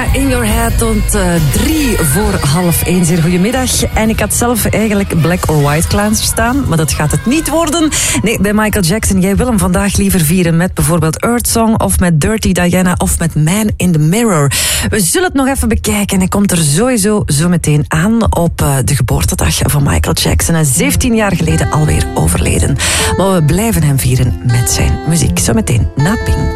In Your Head tot 1:03. Zeer goedemiddag. En ik had zelf eigenlijk Black or White klaarstaan, maar dat gaat het niet worden. Nee, bij Michael Jackson. Jij wil hem vandaag liever vieren met bijvoorbeeld Earth Song of met Dirty Diana of met Man in the Mirror. We zullen het nog even bekijken. Hij komt er sowieso zo meteen aan op de geboortedag van Michael Jackson. Hij is 17 jaar geleden alweer overleden. Maar we blijven hem vieren met zijn muziek. Zometeen na Pink.